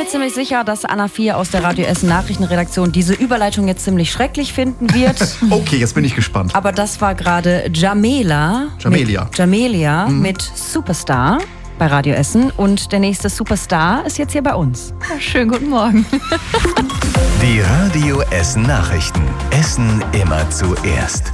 mir ziemlich sicher, dass Anna 4 aus der Radio Essen Nachrichtenredaktion diese Überleitung jetzt ziemlich schrecklich finden wird. Okay, jetzt bin ich gespannt. Aber das war gerade Jamelia mit Superstar bei Radio Essen. Und der nächste Superstar ist jetzt hier bei uns. Ja, schönen guten Morgen. Die Radio Essen Nachrichten. Essen immer zuerst.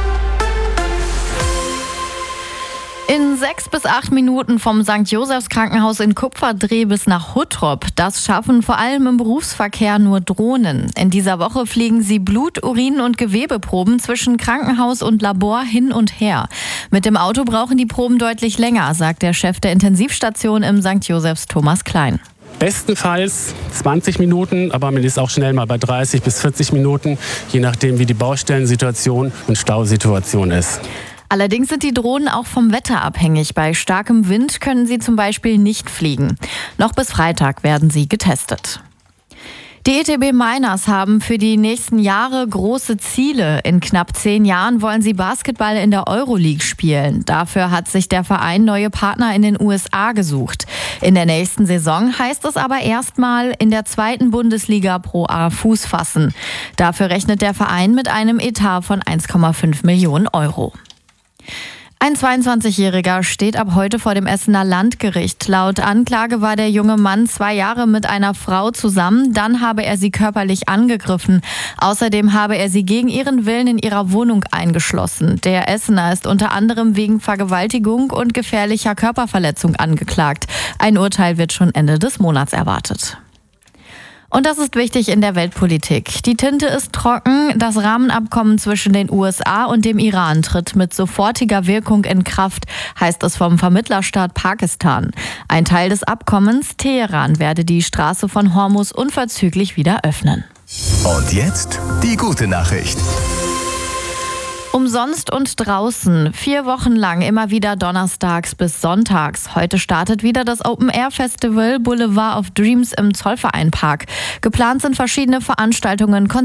In 6 bis 8 Minuten vom St. Josephs Krankenhaus in Kupferdreh bis nach Huttrop. Das schaffen vor allem im Berufsverkehr nur Drohnen. In dieser Woche fliegen sie Blut-, Urin- und Gewebeproben zwischen Krankenhaus und Labor hin und her. Mit dem Auto brauchen die Proben deutlich länger, sagt der Chef der Intensivstation im St. Josephs, Thomas Klein. Bestenfalls 20 Minuten, aber man ist auch schnell mal bei 30 bis 40 Minuten, je nachdem wie die Baustellensituation und Stausituation ist. Allerdings sind die Drohnen auch vom Wetter abhängig. Bei starkem Wind können sie zum Beispiel nicht fliegen. Noch bis Freitag werden sie getestet. Die ETB Miners haben für die nächsten Jahre große Ziele. In knapp 10 Jahren wollen sie Basketball in der Euroleague spielen. Dafür hat sich der Verein neue Partner in den USA gesucht. In der nächsten Saison heißt es aber erstmal in der 2. Bundesliga Pro A Fuß fassen. Dafür rechnet der Verein mit einem Etat von 1,5 Millionen Euro. Ein 22-Jähriger steht ab heute vor dem Essener Landgericht. Laut Anklage war der junge Mann 2 Jahre mit einer Frau zusammen. Dann habe er sie körperlich angegriffen. Außerdem habe er sie gegen ihren Willen in ihrer Wohnung eingeschlossen. Der Essener ist unter anderem wegen Vergewaltigung und gefährlicher Körperverletzung angeklagt. Ein Urteil wird schon Ende des Monats erwartet. Und das ist wichtig in der Weltpolitik. Die Tinte ist trocken. Das Rahmenabkommen zwischen den USA und dem Iran tritt mit sofortiger Wirkung in Kraft, heißt es vom Vermittlerstaat Pakistan. Ein Teil des Abkommens, Teheran, werde die Straße von Hormuz unverzüglich wieder öffnen. Und jetzt die gute Nachricht. Umsonst und draußen. 4 Wochen lang immer wieder donnerstags bis sonntags. Heute startet wieder das Open-Air-Festival Boulevard of Dreams im Zollvereinpark. Geplant sind verschiedene Veranstaltungen,